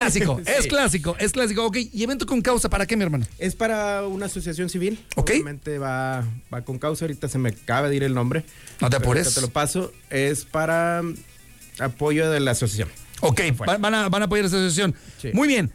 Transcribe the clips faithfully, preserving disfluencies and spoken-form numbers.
clásico, Sí. es clásico, es clásico. Ok, ¿y evento con causa para qué, mi hermano? Es para una asociación civil. Ok. Obviamente va, va con causa. Ahorita se me acaba de ir el nombre. No te pero apures. ahorita te lo paso. Es para apoyo de la asociación. Ok, va- van a, van a apoyar esta asociación. Sí. Muy bien.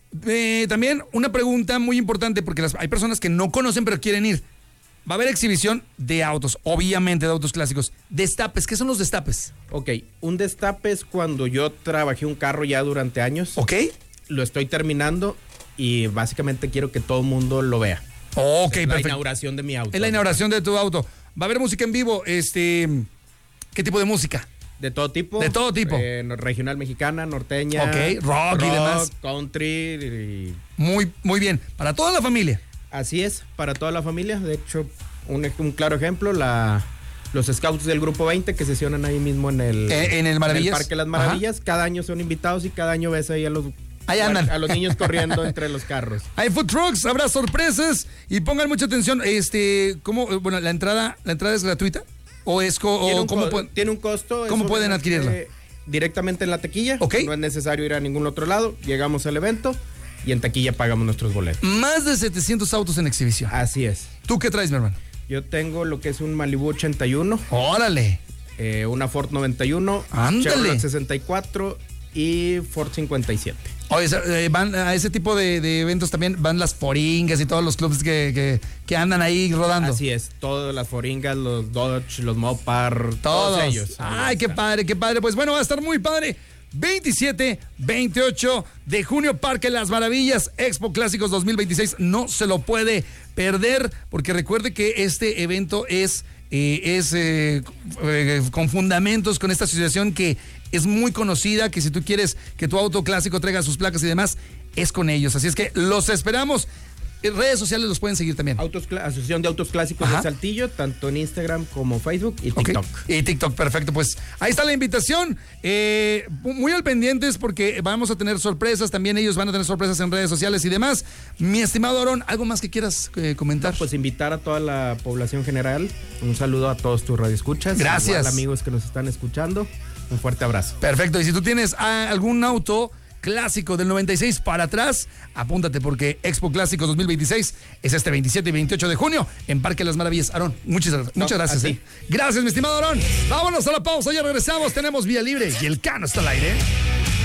Eh, también una pregunta muy importante, porque las- hay personas que no conocen pero quieren ir. Va a haber exhibición de autos, obviamente de autos clásicos. Destapes, ¿qué son los destapes? Ok, un destape es cuando yo trabajé un carro ya durante años. ¿Ok? Lo estoy terminando y básicamente quiero que todo el mundo lo vea. Ok, Es la perfecto. inauguración de mi auto. Es la inauguración de tu auto. Va a haber música en vivo. Este, ¿qué tipo de música? De todo tipo. De todo tipo. Eh, no- regional mexicana, norteña. Ok, rock y demás. Country. Y, Muy, muy bien. Para toda la familia. así es, para toda la familia. De hecho, un, ej- un claro ejemplo, la, los scouts del Grupo veinte que sesionan ahí mismo en el, Eh, en el Maravillas. Parque Las Maravillas. Cada año son invitados y cada año ves ahí a los, Ahí andan. a los niños corriendo entre los carros. Hay food trucks, habrá sorpresas y pongan mucha atención. Este, ¿cómo? Bueno, la entrada, la entrada es gratuita o es co- Tiene o un, cómo co- pueden- tiene un costo. ¿Cómo eso pueden es, adquirirla? eh, directamente en la taquilla. Ok. No es necesario ir a ningún otro lado. Llegamos al evento y en taquilla pagamos nuestros boletos. Más de setecientos autos en exhibición. Así es. ¿Tú qué traes, mi hermano? Yo tengo lo que es un Malibu ochenta y uno, Órale. eh, una Ford noventa y uno, Ándale. Chevrolet sesenta y cuatro y Ford cincuenta y siete. Oye, eh, van a ese tipo de, de eventos también van las foringas y todos los clubs que, que, que andan ahí rodando. Así es, todas las Foringas, los Dodge, los Mopar, todos, Todos. ellos. Ay, Ahí qué está. padre, qué padre. Pues bueno, va a estar muy padre. veintisiete, veintiocho de junio, Parque Las Maravillas, Expo Clásicos dos mil veintiséis. No se lo puede perder, porque recuerde que este evento es, eh, es eh, eh, con fundamentos con esta asociación que es muy conocida, que si tú quieres que tu auto clásico traiga sus placas y demás, es con ellos. Así es que los esperamos. En redes sociales los pueden seguir también. Autos, Cla- Asociación de Autos Clásicos Ajá. de Saltillo, tanto en Instagram como Facebook y Ok. TikTok. Y TikTok, perfecto. Pues ahí está la invitación. Eh, muy al pendientes porque vamos a tener sorpresas. También ellos van a tener sorpresas en redes sociales y demás. Mi estimado Aarón, ¿algo más que quieras eh, comentar? Pues invitar a toda la población general. Un saludo a todos tus radioescuchas. Gracias. Igual, amigos que nos están escuchando. Un fuerte abrazo. Perfecto. Y si tú tienes ah, algún auto clásico del noventa y seis para atrás, apúntate porque Expo Clásicos dos mil veintiséis es este veintisiete y veintiocho de junio en Parque Las Maravillas. Aarón, muchas, muchas No, gracias. a ti. eh. Gracias, mi estimado Aarón. Vámonos a la pausa, ya regresamos. Tenemos vía libre y el Cano está al aire.